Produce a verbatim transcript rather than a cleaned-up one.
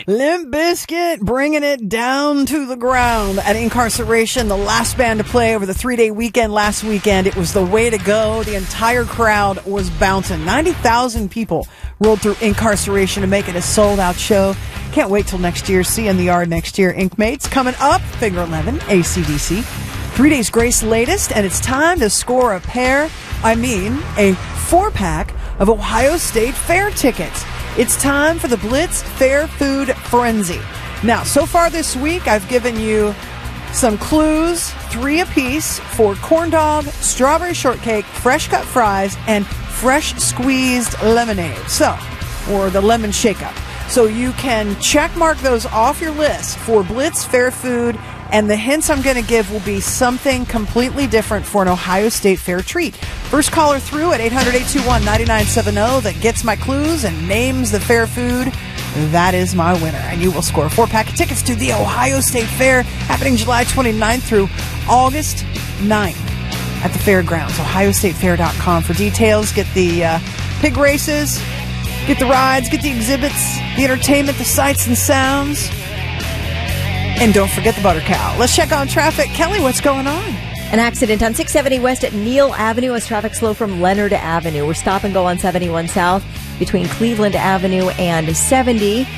Limp Bizkit bringing it down to the ground at Incarceration, the last band to play over the three-day weekend last weekend. It was the way to go. The entire crowd was bouncing. ninety thousand people rolled through Incarceration to make it a sold-out show. Can't wait till next year. See you in the yard next year. Ink Mates coming up. Figure eleven, A C D C. Three Days Grace latest, and it's time to score a pair, I mean a four-pack of Ohio State Fair tickets. It's time for the Blitz Fair Food Frenzy. Now, so far this week, I've given you some clues, three apiece, for corn dog, strawberry shortcake, fresh cut fries, and fresh squeezed lemonade. So, or the lemon shake-up. So you can check mark those off your list for Blitz Fair Food, and the hints I'm going to give will be something completely different for an Ohio State Fair treat. First caller through at eight hundred, eight two one, nine nine seven zero that gets my clues and names the fair food, that is my winner. And you will score a four-pack of tickets to the Ohio State Fair, happening July twenty-ninth through August ninth at the fairgrounds. ohio state fair dot com for details. Get the uh, pig races, get the rides, get the exhibits, the entertainment, the sights and sounds. And don't forget the butter cow. Let's check on traffic. Kelly, what's going on? An accident on six seventy West at Neal Avenue as traffic slow from Leonard Avenue. We're stop and go on seventy-one South between Cleveland Avenue and seventy.